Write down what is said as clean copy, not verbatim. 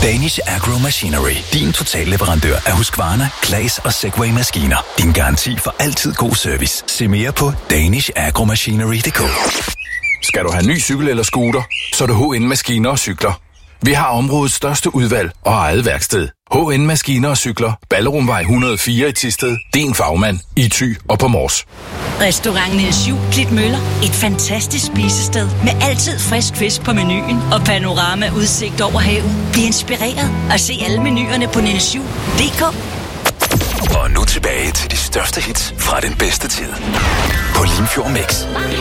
Danish Agro Machinery. Din totalleverandør af Husqvarna, Claas og Segway-maskiner. Din garanti for altid god service. Se mere på danishagromachinery.dk. Skal du have ny cykel eller scooter, så er det HN Maskiner og Cykler. Vi har områdets største udvalg og eget værksted. HN Maskiner og Cykler. Ballerumvej 104 i Thisted. Din fagmand i Thy og på Mors. Restaurant Niels Juel, Klitmøller. Et fantastisk spisested med altid frisk fisk på menuen og panorama-udsigt over havet. Bliv inspireret og se alle menuerne på nielsjuel.dk. Og nu tilbage til de største hits fra den bedste tid. På Limfjord Mix.